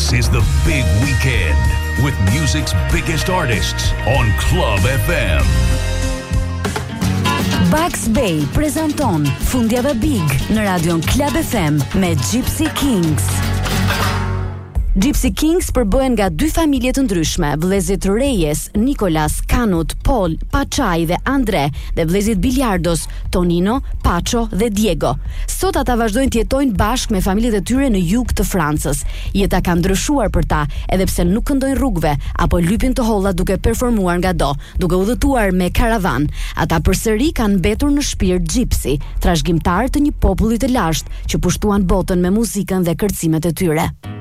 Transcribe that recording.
This is the big weekend with music's biggest artists on Club FM. Bugs Bay prezanton Fundjava Big në radion Club FM me Gypsy Kings. Gypsy Kings përbëhen nga dy familje të ndryshme, vëllezërit Reyes, Nicolas, Kanut, Paul, Pachai dhe Andre dhe vëllezërit Biliardos, Tonino, Pacho dhe Diego. Sot ata vazhdojnë të jetojnë bashkë me familjet e tyre në jug të Francës. Jeta ka ndryshuar për ta, edhe pse nuk këndojnë rrugëve apo lypin të holla duke performuar ngado, duke udhëtuar me karavan. Ata përsëri kanë mbetur në shpirt Gypsy, trashëgimtar të një populli të lashtë që pushtuan botën me muzikën dhe kërcimet e tyre.